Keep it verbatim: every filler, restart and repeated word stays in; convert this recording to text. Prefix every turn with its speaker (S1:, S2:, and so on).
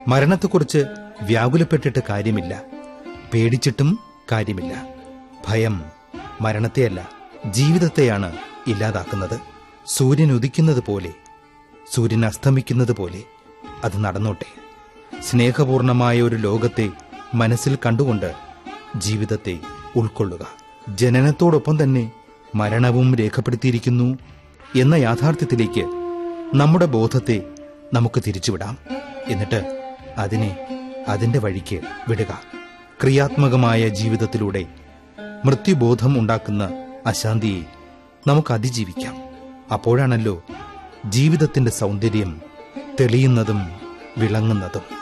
S1: മരണത്തെക്കുറിച്ച് വ്യാകുലപ്പെട്ടിട്ട് കാര്യമില്ല, പേടിച്ചിട്ടും കാര്യമില്ല. ഭയം മരണത്തെയല്ല, ജീവിതത്തെയാണ് ഇല്ലാതാക്കുന്നത്. സൂര്യൻ ഉദിക്കുന്നത് പോലെ, സൂര്യൻ അസ്തമിക്കുന്നത് പോലെ അത് നടന്നോട്ടെ. സ്നേഹപൂർണമായ ഒരു ലോകത്തെ മനസ്സിൽ കണ്ടുകൊണ്ട് ജീവിതത്തെ ഉൾക്കൊള്ളുക. ജനനത്തോടൊപ്പം തന്നെ മരണവും രേഖപ്പെടുത്തിയിരിക്കുന്നു എന്ന യാഥാർത്ഥ്യത്തിലേക്ക് നമ്മുടെ ബോധത്തെ നമുക്ക് തിരിച്ചുവിടാം. എന്നിട്ട് അതിനെ അതിന്റെ വഴിക്ക് വിടുക. ക്രിയാത്മകമായ ജീവിതത്തിലൂടെ മൃത്യുബോധം ഉണ്ടാക്കുന്ന അശാന്തിയെ നമുക്ക് അതിജീവിക്കാം. അപ്പോഴാണല്ലോ ജീവിതത്തിന്റെ സൗന്ദര്യം തെളിയുന്നതും വിളങ്ങുന്നതും.